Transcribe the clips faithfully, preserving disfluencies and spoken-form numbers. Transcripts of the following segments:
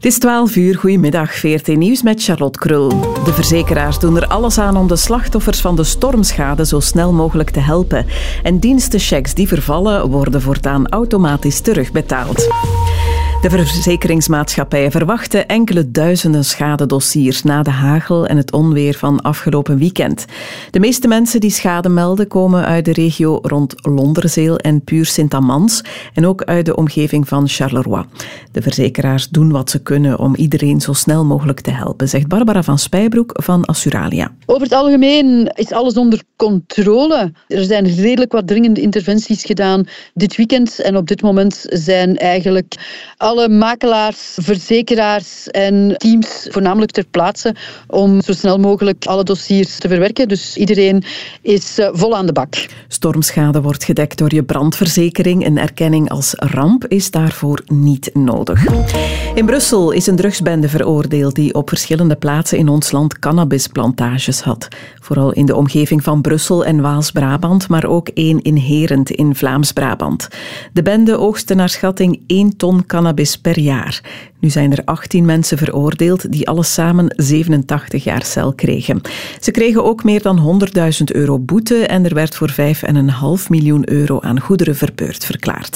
Het is twaalf uur, goedemiddag, V R T Nieuws met Charlotte Krul. De verzekeraars doen er alles aan om de slachtoffers van de stormschade zo snel mogelijk te helpen. En dienstenchecks die vervallen worden voortaan automatisch terugbetaald. De verzekeringsmaatschappijen verwachten enkele duizenden schadedossiers na de hagel en het onweer van afgelopen weekend. De meeste mensen die schade melden komen uit de regio rond Londerzeel en Puur-Sint-Amans en ook uit de omgeving van Charleroi. De verzekeraars doen wat ze kunnen om iedereen zo snel mogelijk te helpen, zegt Barbara van Spijbroek van Assuralia. Over het algemeen is alles onder controle. Er zijn redelijk wat dringende interventies gedaan dit weekend en op dit moment zijn eigenlijk alle makelaars, verzekeraars en teams voornamelijk ter plaatse om zo snel mogelijk alle dossiers te verwerken. Dus iedereen is vol aan de bak. Stormschade wordt gedekt door je brandverzekering. Een erkenning als ramp is daarvoor niet nodig. In Brussel is een drugsbende veroordeeld die op verschillende plaatsen in ons land cannabisplantages had. Vooral in de omgeving van Brussel en Waals-Brabant, maar ook één in Herent in Vlaams-Brabant. De bende oogste naar schatting één ton cannabis per jaar. Nu zijn er achttien mensen veroordeeld die alles samen zevenentachtig jaar cel kregen. Ze kregen ook meer dan honderdduizend euro boete en er werd voor vijf komma vijf miljoen euro aan goederen verbeurd verklaard.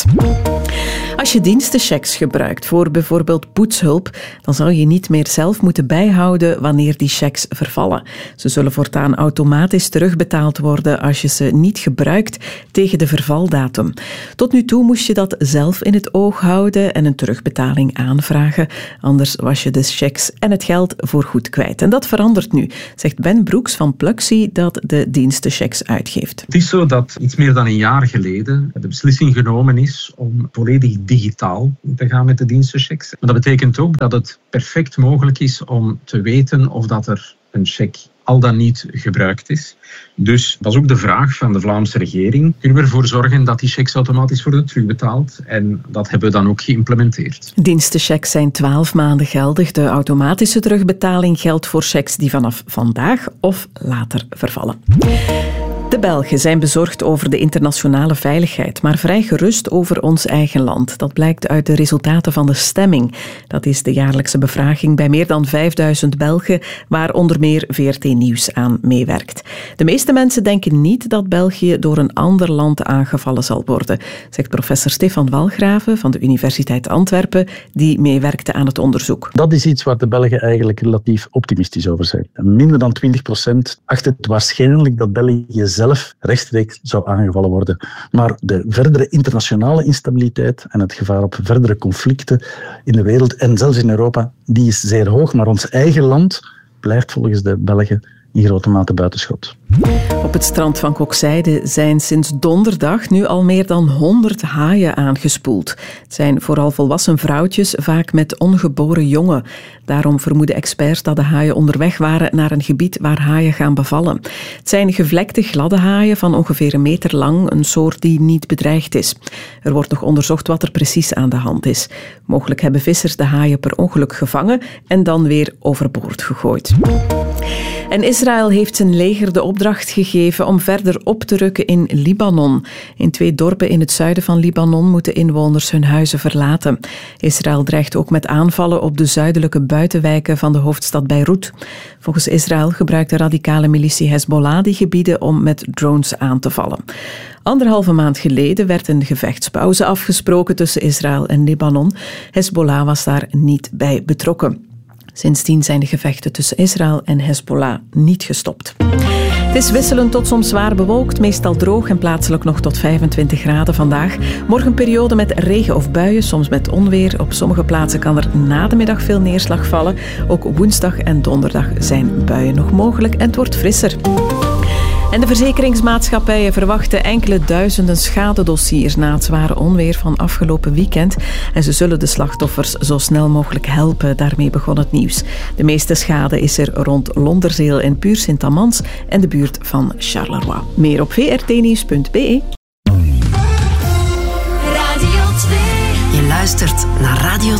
Als je dienstenchecks gebruikt voor bijvoorbeeld poetshulp, dan zal je niet meer zelf moeten bijhouden wanneer die checks vervallen. Ze zullen voortaan automatisch terugbetaald worden als je ze niet gebruikt tegen de vervaldatum. Tot nu toe moest je dat zelf in het oog houden en een terugbetaling aanvragen. Anders was je de checks en het geld voorgoed kwijt. En dat verandert nu, zegt Ben Broeks van Pluxee dat de dienstenchecks uitgeeft. Het is zo dat iets meer dan een jaar geleden de beslissing genomen is om volledig digitaal te gaan met de dienstenchecks. Maar dat betekent ook dat het perfect mogelijk is om te weten of dat er een check al dan niet gebruikt is. Dus dat is ook de vraag van de Vlaamse regering. Kunnen we ervoor zorgen dat die checks automatisch worden terugbetaald? En dat hebben we dan ook geïmplementeerd. Dienstenchecks zijn twaalf maanden geldig. De automatische terugbetaling geldt voor checks die vanaf vandaag of later vervallen. De Belgen zijn bezorgd over de internationale veiligheid, maar vrij gerust over ons eigen land. Dat blijkt uit de resultaten van de stemming. Dat is de jaarlijkse bevraging bij meer dan vijfduizend Belgen, waar onder meer V R T Nieuws aan meewerkt. De meeste mensen denken niet dat België door een ander land aangevallen zal worden, zegt professor Stefan Walgraven van de Universiteit Antwerpen, die meewerkte aan het onderzoek. Dat is iets waar de Belgen eigenlijk relatief optimistisch over zijn. Minder dan twintig procent acht het waarschijnlijk dat België zelf rechtstreeks zou aangevallen worden. Maar de verdere internationale instabiliteit en het gevaar op verdere conflicten in de wereld en zelfs in Europa, die is zeer hoog. Maar ons eigen land blijft volgens de Belgen in grote mate buitenschot. Op het strand van Kokzijde zijn sinds donderdag nu al meer dan honderd haaien aangespoeld. Het zijn vooral volwassen vrouwtjes, vaak met ongeboren jongen. Daarom vermoeden experts dat de haaien onderweg waren naar een gebied waar haaien gaan bevallen. Het zijn gevlekte gladde haaien van ongeveer een meter lang, een soort die niet bedreigd is. Er wordt nog onderzocht wat er precies aan de hand is. Mogelijk hebben vissers de haaien per ongeluk gevangen en dan weer overboord gegooid. En Israël heeft zijn leger de opdracht gegeven om verder op te rukken in Libanon. In twee dorpen in het zuiden van Libanon moeten inwoners hun huizen verlaten. Israël dreigt ook met aanvallen op de zuidelijke buitenwijken van de hoofdstad Beirut. Volgens Israël gebruikt de radicale militie Hezbollah die gebieden om met drones aan te vallen. Anderhalve maand geleden werd een gevechtspauze afgesproken tussen Israël en Libanon. Hezbollah was daar niet bij betrokken. Sindsdien zijn de gevechten tussen Israël en Hezbollah niet gestopt. Het is wisselend tot soms zwaar bewolkt, meestal droog en plaatselijk nog tot vijfentwintig graden vandaag. Morgen periode met regen of buien, soms met onweer. Op sommige plaatsen kan er na de middag veel neerslag vallen. Ook woensdag en donderdag zijn buien nog mogelijk en het wordt frisser. En de verzekeringsmaatschappijen verwachten enkele duizenden schadedossiers na het zware onweer van afgelopen weekend. En ze zullen de slachtoffers zo snel mogelijk helpen. Daarmee begon het nieuws. De meeste schade is er rond Londerzeel en Puur-Sint-Amans en de buurt van Charleroi. Meer op v r t nieuws punt b e. Radio twee. Je luistert naar Radio